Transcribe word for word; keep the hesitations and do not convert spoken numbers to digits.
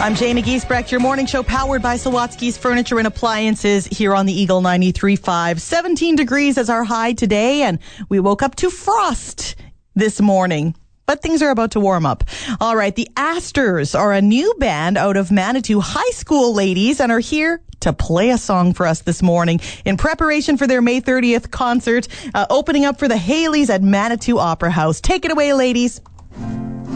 I'm Jamie Giesbrecht, your morning show powered by Sawatsky's Furniture and Appliances here on the Eagle ninety-three point five. seventeen degrees as our high today, and we woke up to frost this morning. But things are about to warm up. All right, the Astors are a new band out of Manitou High School, ladies, and are here to play a song for us this morning in preparation for their May thirtieth concert, uh, opening up for the Haleys at Manitou Opera House. Take it away, ladies.